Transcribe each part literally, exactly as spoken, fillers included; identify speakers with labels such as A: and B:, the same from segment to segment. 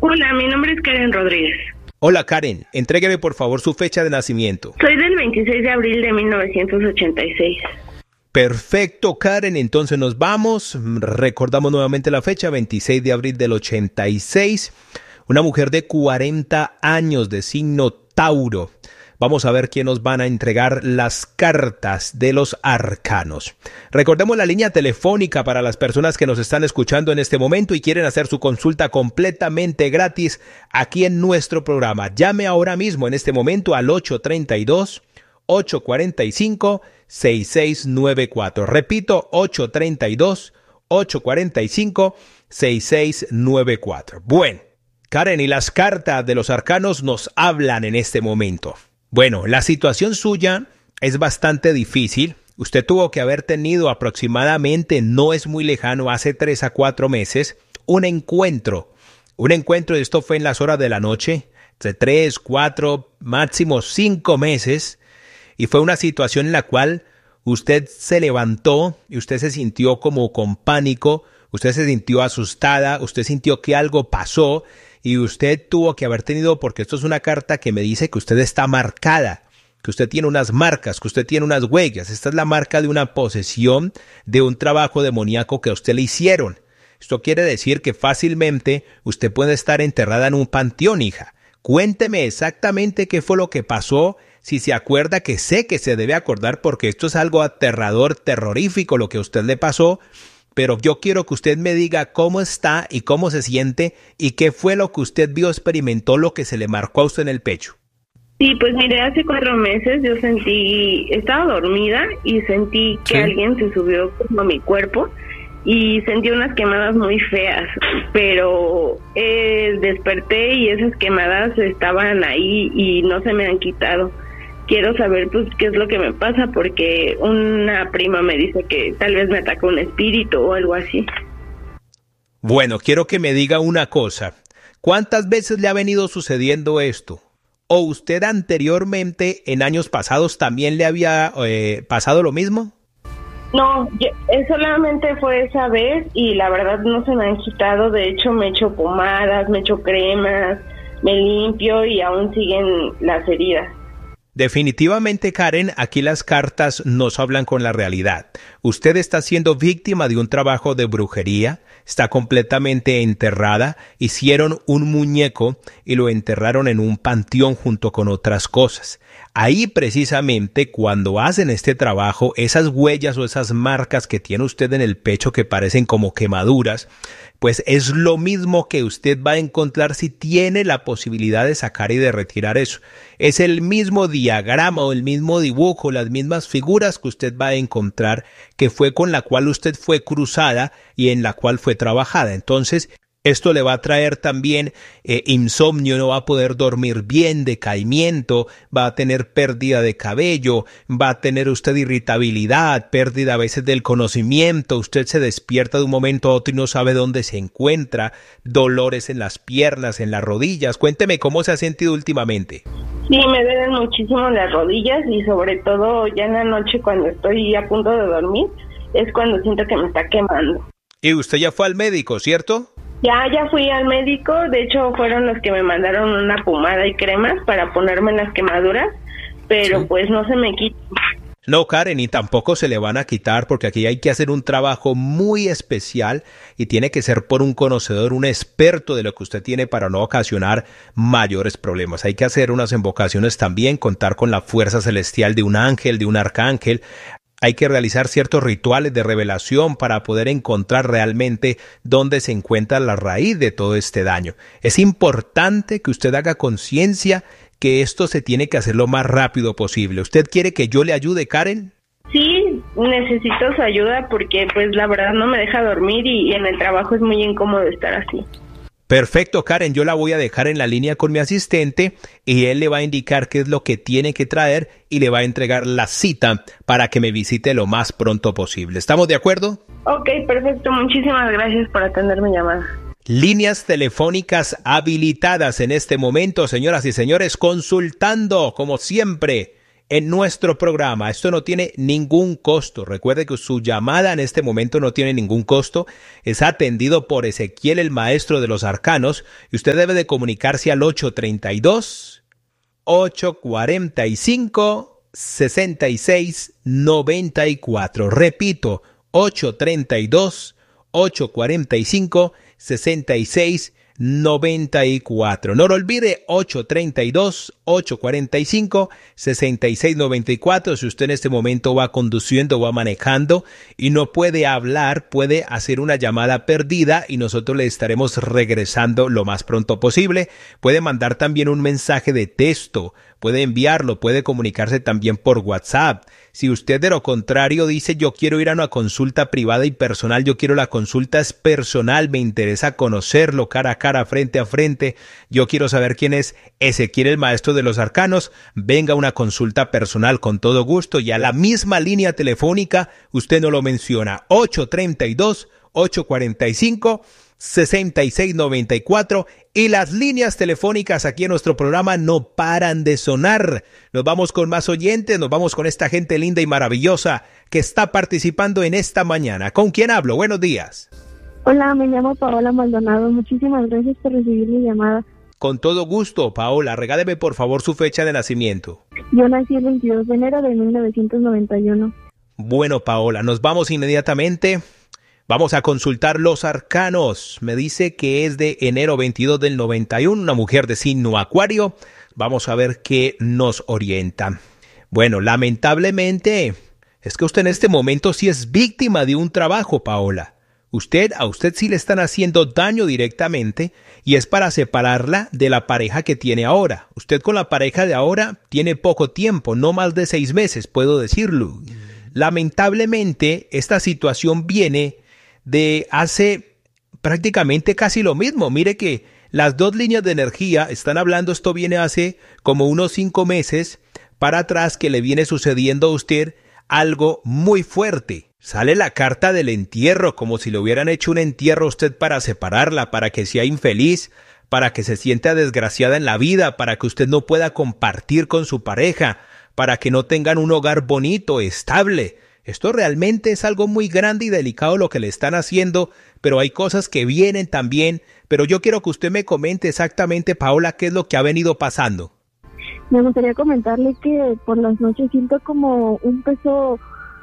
A: Hola, mi nombre es Karen Rodríguez.
B: Hola Karen, entrégueme por favor su fecha de nacimiento.
A: Soy del veintiséis de abril de mil novecientos ochenta y seis.
B: Perfecto, Karen, entonces nos vamos. Recordamos nuevamente la fecha, veintiséis de abril del ochenta y seis. Una mujer de cuarenta años de signo Tauro. Vamos a ver quién nos van a entregar las cartas de los arcanos. Recordemos la línea telefónica para las personas que nos están escuchando en este momento y quieren hacer su consulta completamente gratis aquí en nuestro programa. Llame ahora mismo en este momento al ocho tres dos, ocho cuatro cinco, seis seis nueve cuatro. Repito, ocho tres dos, ocho cuatro cinco, seis seis nueve cuatro. Bueno, Karen, y las cartas de los arcanos nos hablan en este momento. Bueno, la situación suya es bastante difícil. Usted tuvo que haber tenido aproximadamente, no es muy lejano, hace tres a cuatro meses, un encuentro. Un encuentro, esto fue en las horas de la noche, de tres, cuatro, máximo cinco meses. Y fue una situación en la cual usted se levantó y usted se sintió como con pánico, usted se sintió asustada, usted sintió que algo pasó. Y usted tuvo que haber tenido, porque esto es una carta que me dice que usted está marcada, que usted tiene unas marcas, que usted tiene unas huellas. Esta es la marca de una posesión, de un trabajo demoníaco que a usted le hicieron. Esto quiere decir que fácilmente usted puede estar enterrada en un panteón, hija. Cuénteme exactamente qué fue lo que pasó, si se acuerda, que sé que se debe acordar porque esto es algo aterrador, terrorífico lo que a usted le pasó. Pero yo quiero que usted me diga cómo está y cómo se siente y qué fue lo que usted vio, experimentó, lo que se le marcó a usted en el pecho.
A: Sí, pues mire, hace cuatro meses yo sentí, estaba dormida y sentí que
B: ¿Sí?
A: alguien se subió como a mi cuerpo y sentí unas quemadas muy feas, pero eh, desperté y esas quemadas estaban ahí y no se me han quitado. Quiero saber pues qué es lo que me pasa porque una prima me dice que tal vez me atacó un espíritu o algo así.
B: Bueno, quiero que me diga una cosa. ¿Cuántas veces le ha venido sucediendo esto? ¿O usted anteriormente, en años pasados, también le había eh, pasado lo mismo?
A: No, yo, eh, solamente fue esa vez y la verdad no se me han quitado. De hecho me echo pomadas, me echo cremas, me limpio y aún siguen las heridas.
B: Definitivamente, Karen, aquí las cartas nos hablan con la realidad. Usted está siendo víctima de un trabajo de brujería, está completamente enterrada, hicieron un muñeco y lo enterraron en un panteón junto con otras cosas. Ahí precisamente cuando hacen este trabajo, esas huellas o esas marcas que tiene usted en el pecho que parecen como quemaduras, pues es lo mismo que usted va a encontrar si tiene la posibilidad de sacar y de retirar eso. Es el mismo diagrama o el mismo dibujo, las mismas figuras que usted va a encontrar que fue con la cual usted fue cruzada y en la cual fue trabajada. Entonces, esto le va a traer también eh, insomnio, no va a poder dormir bien, decaimiento, va a tener pérdida de cabello, va a tener usted irritabilidad, pérdida a veces del conocimiento, usted se despierta de un momento a otro y no sabe dónde se encuentra, dolores en las piernas, en las rodillas. Cuénteme cómo se ha sentido últimamente.
A: Sí, me duelen muchísimo las rodillas y sobre todo ya en la noche cuando estoy a punto de dormir es cuando siento que me está quemando.
B: Y usted ya fue al médico, ¿cierto?
A: Ya, ya fui al médico, de hecho fueron los que me mandaron una pomada y cremas para ponerme las quemaduras, pero sí, pues no se me quita.
B: No, Karen, y tampoco se le van a quitar porque aquí hay que hacer un trabajo muy especial y tiene que ser por un conocedor, un experto de lo que usted tiene para no ocasionar mayores problemas. Hay que hacer unas invocaciones también, contar con la fuerza celestial de un ángel, de un arcángel. Hay que realizar ciertos rituales de revelación para poder encontrar realmente dónde se encuentra la raíz de todo este daño. Es importante que usted haga conciencia que esto se tiene que hacer lo más rápido posible. ¿Usted quiere que yo le ayude, Karen?
A: Sí, necesito su ayuda porque pues la verdad no me deja dormir y, y en el trabajo es muy incómodo estar así.
B: Perfecto, Karen, yo la voy a dejar en la línea con mi asistente y él le va a indicar qué es lo que tiene que traer y le va a entregar la cita para que me visite lo más pronto posible. ¿Estamos de acuerdo?
A: Ok, perfecto. Muchísimas gracias por atender mi llamada.
B: Líneas telefónicas habilitadas en este momento, señoras y señores, consultando, como siempre, en nuestro programa. Esto no tiene ningún costo. Recuerde que su llamada en este momento no tiene ningún costo. Es atendido por Ezequiel, el maestro de los arcanos, y usted debe de comunicarse al ocho treinta y dos, ocho cuarenta y cinco, sesenta y seis noventa y cuatro. Repito, ocho treinta y dos, ocho cuarenta y cinco, sesenta y seis noventa y cuatro. No lo olvide, ocho treinta y dos, ocho cuarenta y cinco, sesenta y seis noventa y cuatro. Si usted en este momento va conduciendo, va manejando y no puede hablar, puede hacer una llamada perdida y nosotros le estaremos regresando lo más pronto posible. Puede mandar también un mensaje de texto, puede enviarlo, puede comunicarse también por WhatsApp. Si usted de lo contrario dice yo quiero ir a una consulta privada y personal, yo quiero la consulta es personal, me interesa conocerlo cara a cara, frente a frente, yo quiero saber quién es Ezequiel, el maestro de los arcanos, venga a una consulta personal con todo gusto y a la misma línea telefónica, usted no lo menciona, ocho treinta y dos, ocho cuarenta y cinco, sesenta y seis noventa y cuatro y las líneas telefónicas aquí en nuestro programa no paran de sonar. Nos vamos con más oyentes, nos vamos con esta gente linda y maravillosa que está participando en esta mañana. ¿Con quién hablo? Buenos días.
C: Hola, me llamo Paola Maldonado. Muchísimas gracias por recibir mi llamada.
B: Con todo gusto, Paola. Regáleme por favor su fecha de nacimiento.
C: Yo nací el veintidós de enero de mil novecientos noventa y uno.
B: Bueno, Paola, nos vamos inmediatamente. Vamos a consultar los arcanos. Me dice que es de enero veintidós del noventa y uno, una mujer de signo Acuario. Vamos a ver qué nos orienta. Bueno, lamentablemente, es que usted en este momento sí es víctima de un trabajo, Paola. Usted, a usted sí le están haciendo daño directamente y es para separarla de la pareja que tiene ahora. Usted con la pareja de ahora tiene poco tiempo, no más de seis meses, puedo decirlo. Lamentablemente, esta situación viene de hace prácticamente casi lo mismo. Mire que las dos líneas de energía están hablando, esto viene hace como unos cinco meses para atrás que le viene sucediendo a usted algo muy fuerte. Sale la carta del entierro, como si le hubieran hecho un entierro a usted para separarla, para que sea infeliz, para que se sienta desgraciada en la vida, para que usted no pueda compartir con su pareja, para que no tengan un hogar bonito, estable. Esto realmente es algo muy grande y delicado lo que le están haciendo, pero hay cosas que vienen también. Pero yo quiero que usted me comente exactamente, Paola, qué es lo que ha venido pasando.
C: Me gustaría comentarle que por las noches siento como un peso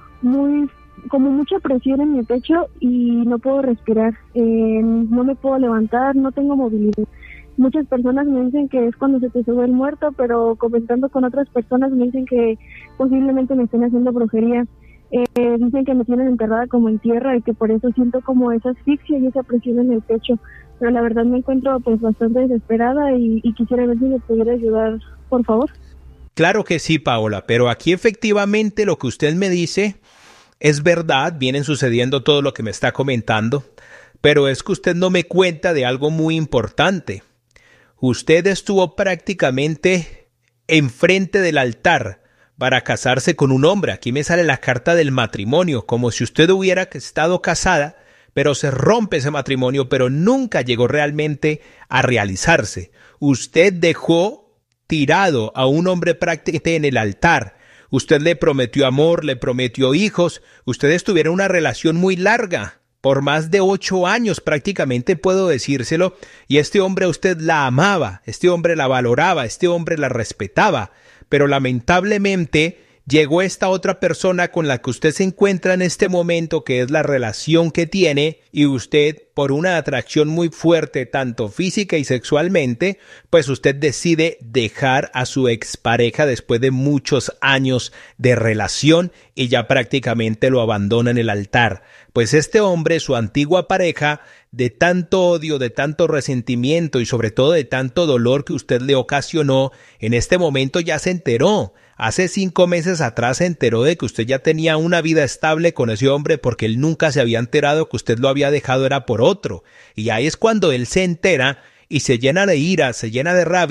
C: muy, como mucha presión en mi pecho y no puedo respirar. Eh, no me puedo levantar, no tengo movilidad. Muchas personas me dicen que es cuando se te sube el muerto, pero comentando con otras personas me dicen que posiblemente me estén haciendo brujería. Eh, dicen que me tienen enterrada como en tierra y que por eso siento como esa asfixia y esa presión en el pecho, pero la verdad me encuentro pues bastante desesperada y, y quisiera ver si me pudiera ayudar, por favor.
B: Claro que sí, Paola, pero aquí efectivamente lo que usted me dice es verdad, vienen sucediendo todo lo que me está comentando, pero es que usted no me cuenta de algo muy importante. Usted estuvo prácticamente enfrente del altar para casarse con un hombre. Aquí me sale la carta del matrimonio, como si usted hubiera estado casada, pero se rompe ese matrimonio, pero nunca llegó realmente a realizarse. Usted dejó tirado a un hombre prácticamente en el altar. Usted le prometió amor, le prometió hijos. Ustedes tuvieron una relación muy larga, por más de ocho años prácticamente puedo decírselo, y este hombre a usted la amaba, este hombre la valoraba, este hombre la respetaba. Pero lamentablemente llegó esta otra persona con la que usted se encuentra en este momento, que es la relación que tiene, y usted, por una atracción muy fuerte, tanto física y sexualmente, pues usted decide dejar a su expareja después de muchos años de relación y ya prácticamente lo abandona en el altar. Pues este hombre, su antigua pareja, de tanto odio, de tanto resentimiento y sobre todo de tanto dolor que usted le ocasionó, en este momento ya se enteró. Hace cinco meses atrás se enteró de que usted ya tenía una vida estable con ese hombre porque él nunca se había enterado que usted lo había dejado era por otro. Y ahí es cuando él se entera y se llena de ira, se llena de rabia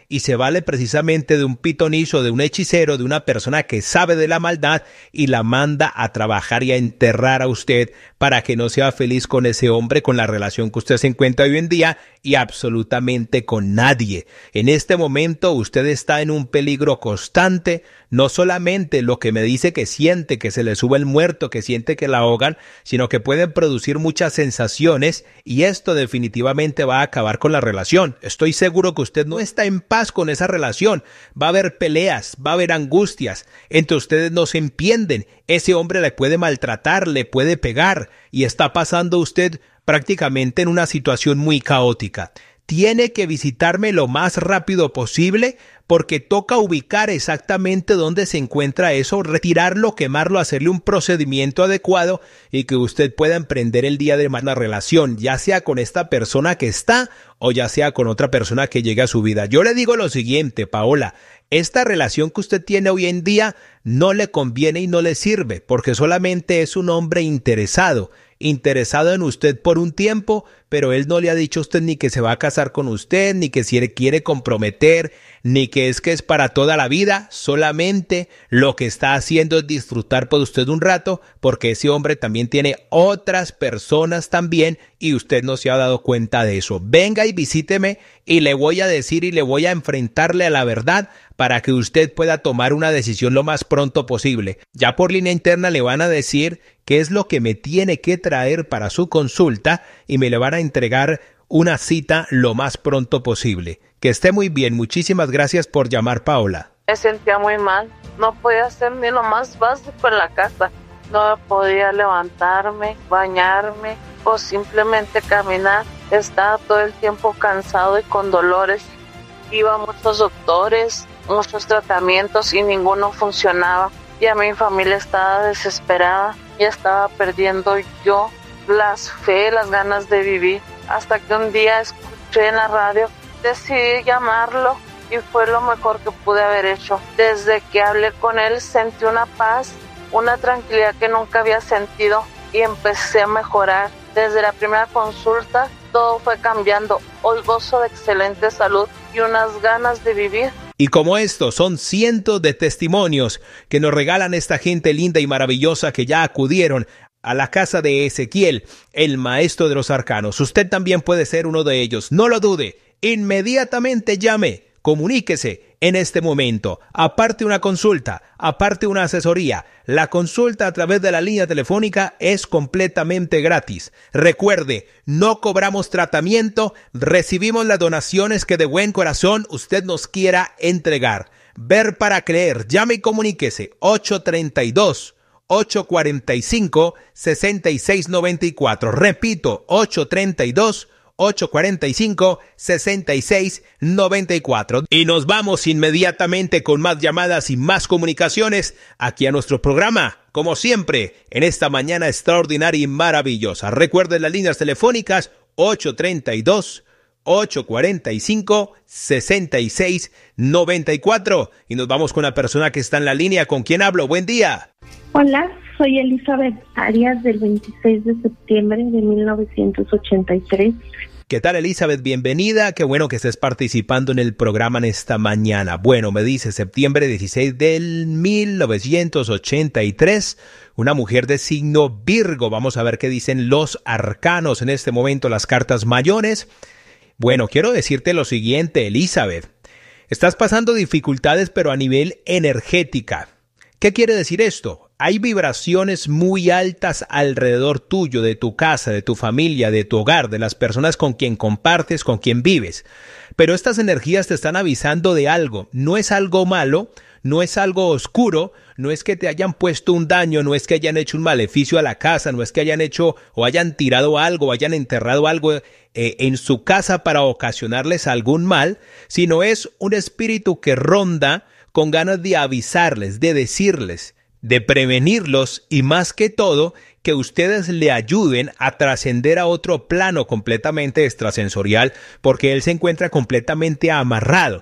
B: y se vale precisamente de un pitonizo, de un hechicero, de una persona que sabe de la maldad y la manda a trabajar y a enterrar a usted para que no sea feliz con ese hombre, con la relación que usted se encuentra hoy en día y absolutamente con nadie. En este momento usted está en un peligro constante, no solamente lo que me dice que siente que se le sube el muerto, que siente que la ahogan, sino que pueden producir muchas sensaciones y esto definitivamente va a acabar con la relación. Estoy seguro que usted no está en paz con esa relación. Va a haber peleas, va a haber angustias. Entre ustedes no se entienden. Ese hombre le puede maltratar, le puede pegar y está pasando usted prácticamente en una situación muy caótica. Tiene que visitarme lo más rápido posible porque toca ubicar exactamente dónde se encuentra eso, retirarlo, quemarlo, hacerle un procedimiento adecuado y que usted pueda emprender el día de mañana relación, ya sea con esta persona que está o ya sea con otra persona que llegue a su vida. Yo le digo lo siguiente, Paola, esta relación que usted tiene hoy en día no le conviene y no le sirve porque solamente es un hombre interesado. interesado en usted por un tiempo, pero él no le ha dicho a usted ni que se va a casar con usted, ni que si quiere comprometer, ni que es que es para toda la vida. Solamente lo que está haciendo es disfrutar por usted un rato, porque ese hombre también tiene otras personas también y usted no se ha dado cuenta de eso. Venga y visíteme y le voy a decir y le voy a enfrentarle a la verdad para que usted pueda tomar una decisión lo más pronto posible. Ya por línea interna le van a decir qué es lo que me tiene que traer para su consulta y me le van a entregar una cita lo más pronto posible. Que esté muy bien. Muchísimas gracias por llamar, Paola.
D: Me sentía muy mal. No podía hacer ni lo más básico en la casa. No podía levantarme, bañarme o simplemente caminar. Estaba todo el tiempo cansado y con dolores. Iba a muchos doctores, muchos tratamientos y ninguno funcionaba. Ya mi familia estaba desesperada. Ya estaba perdiendo yo las fe, las ganas de vivir. Hasta que un día escuché en la radio, decidí llamarlo y fue lo mejor que pude haber hecho. Desde que hablé con él sentí una paz, una tranquilidad que nunca había sentido y empecé a mejorar. Desde la primera consulta todo fue cambiando. Hoy gozo de excelente salud y unas ganas de vivir.
B: Y como estos son cientos de testimonios que nos regalan esta gente linda y maravillosa que ya acudieron a la casa de Ezequiel, el maestro de los arcanos. Usted también puede ser uno de ellos. No lo dude. Inmediatamente llame. Comuníquese en este momento. Aparte una consulta, aparte una asesoría. La consulta a través de la línea telefónica es completamente gratis. Recuerde, no cobramos tratamiento, recibimos las donaciones que de buen corazón usted nos quiera entregar. Ver para creer. Llame y comuníquese. ocho tres dos, ocho cuatro cinco, seis seis nueve cuatro. Repito, ocho tres dos, ocho cuatro cinco, seis seis nueve cuatro. Y nos vamos inmediatamente con más llamadas y más comunicaciones aquí a nuestro programa, como siempre, en esta mañana extraordinaria y maravillosa. Recuerden las líneas telefónicas ocho tres dos, ocho cuatro cinco, seis seis nueve cuatro. Y nos vamos con la persona que está en la línea. ¿Con quién hablo? Buen día.
C: Hola, soy Elizabeth Arias del veintiséis de septiembre de mil novecientos ochenta y tres.
B: ¿Qué tal, Elizabeth? Bienvenida. Qué bueno que estés participando en el programa en esta mañana. Bueno, me dice septiembre dieciséis del mil novecientos ochenta y tres, una mujer de signo Virgo. Vamos a ver qué dicen los arcanos en este momento, las cartas mayores. Bueno, quiero decirte lo siguiente, Elizabeth. Estás pasando dificultades, pero a nivel energética. ¿Qué quiere decir esto? Hay vibraciones muy altas alrededor tuyo, de tu casa, de tu familia, de tu hogar, de las personas con quien compartes, con quien vives. Pero estas energías te están avisando de algo. No es algo malo, no es algo oscuro, no es que te hayan puesto un daño, no es que hayan hecho un maleficio a la casa, no es que hayan hecho o hayan tirado algo o hayan enterrado algo eh, en su casa para ocasionarles algún mal, sino es un espíritu que ronda con ganas de avisarles, de decirles, de prevenirlos y más que todo, que ustedes le ayuden a trascender a otro plano completamente extrasensorial porque él se encuentra completamente amarrado.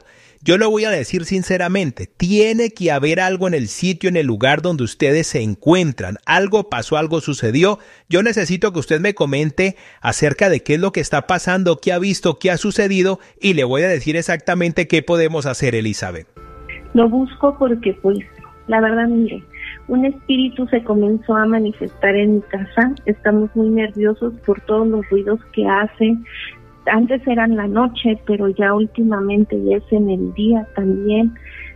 B: Yo lo voy a decir sinceramente, tiene que haber algo en el sitio, en el lugar donde ustedes se encuentran. Algo pasó, algo sucedió. Yo necesito que usted me comente acerca de qué es lo que está pasando, qué ha visto, qué ha sucedido, y le voy a decir exactamente qué podemos hacer, Elizabeth.
C: Lo busco porque, pues, la verdad, mire, un espíritu se comenzó a manifestar en mi casa. Estamos muy nerviosos por todos los ruidos que hace. Antes eran la noche, pero ya últimamente ya es en el día también.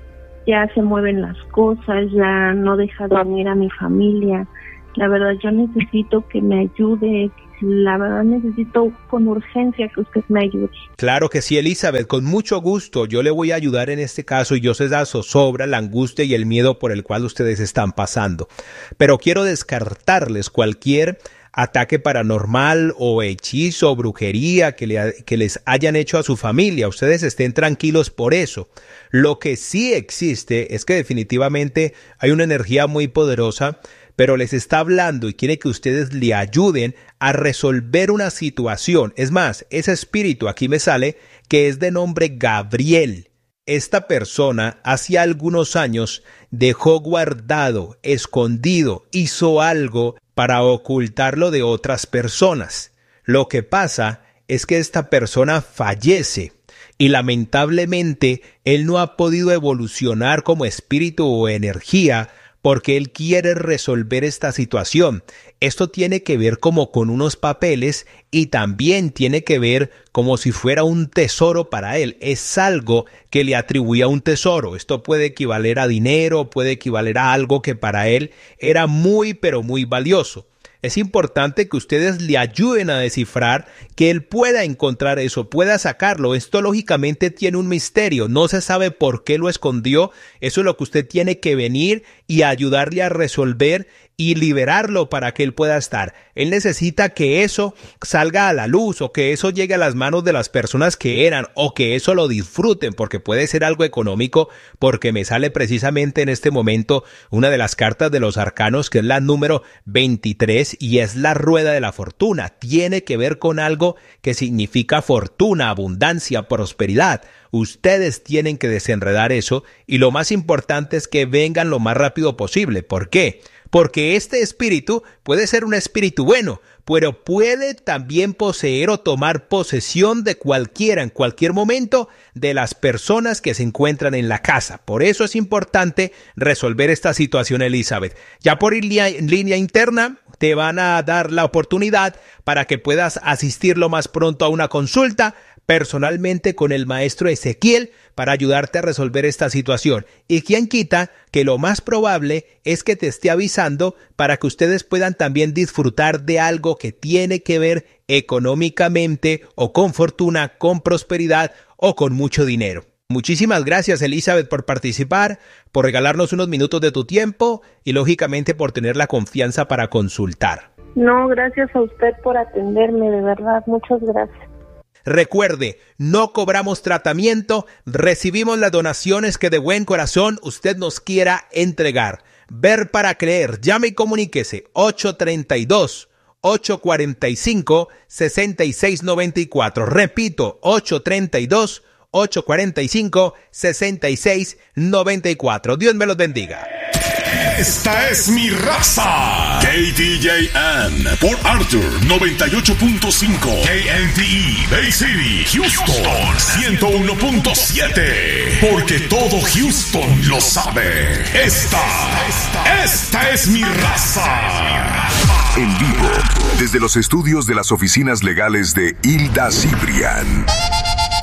C: Ya se mueven las cosas, ya no deja dormir a mi familia. La verdad, yo necesito que me ayude. La verdad, necesito con urgencia que usted me ayude.
B: Claro que sí, Elizabeth, con mucho gusto. Yo le voy a ayudar en este caso y yo sé la zozobra, la angustia y el miedo por el cual ustedes están pasando. Pero quiero descartarles cualquier ataque paranormal o hechizo o brujería que, le, que les hayan hecho a su familia. Ustedes estén tranquilos por eso. Lo que sí existe es que definitivamente hay una energía muy poderosa, pero les está hablando y quiere que ustedes le ayuden a resolver una situación. Es más, ese espíritu aquí me sale que es de nombre Gabriel. Esta persona hace algunos años dejó guardado, escondido, hizo algo para ocultarlo de otras personas. Lo que pasa es que esta persona fallece y lamentablemente él no ha podido evolucionar como espíritu o energía porque él quiere resolver esta situación. Esto tiene que ver como con unos papeles y también tiene que ver como si fuera un tesoro para él. Es algo que le atribuía un tesoro. Esto puede equivaler a dinero, puede equivaler a algo que para él era muy pero muy valioso. Es importante que ustedes le ayuden a descifrar, que él pueda encontrar eso, pueda sacarlo. Esto lógicamente tiene un misterio, no se sabe por qué lo escondió. Eso es lo que usted tiene que venir y ayudarle a resolver y liberarlo para que él pueda estar. Él necesita que eso salga a la luz o que eso llegue a las manos de las personas que eran o que eso lo disfruten, porque puede ser algo económico, porque me sale precisamente en este momento una de las cartas de los arcanos que es la número veintitrés y es la rueda de la fortuna. Tiene que ver con algo que significa fortuna, abundancia, prosperidad. Ustedes tienen que desenredar eso y lo más importante es que vengan lo más rápido posible. ¿Por qué? Porque este espíritu puede ser un espíritu bueno, pero puede también poseer o tomar posesión de cualquiera, en cualquier momento, de las personas que se encuentran en la casa. Por eso es importante resolver esta situación, Elizabeth. Ya por línea, línea interna te van a dar la oportunidad para que puedas asistir lo más pronto a una consulta personalmente con el maestro Ezequiel para ayudarte a resolver esta situación. Y quien quita que lo más probable es que te esté avisando para que ustedes puedan también disfrutar de algo que tiene que ver económicamente o con fortuna, con prosperidad o con mucho dinero. Muchísimas gracias, Elizabeth, por participar, por regalarnos unos minutos de tu tiempo y lógicamente por tener la confianza para consultar.
C: No, gracias a usted por atenderme, de verdad, muchas gracias.
B: Recuerde, no cobramos tratamiento, recibimos las donaciones que de buen corazón usted nos quiera entregar. Ver para creer, llame y comuníquese ocho tres dos, ocho cuatro cinco, seis seis nueve cuatro. Repito, ocho tres dos, ocho cuatro cinco, seis seis nueve cuatro. Dios me los bendiga.
E: Esta es mi raza. K T J M por Arthur noventa y ocho punto cinco. K N T E Bay City, Houston ciento uno punto siete. Porque todo Houston lo sabe. Esta, esta es mi raza.
F: En vivo, desde los estudios de las oficinas legales de Hilda Cibrián.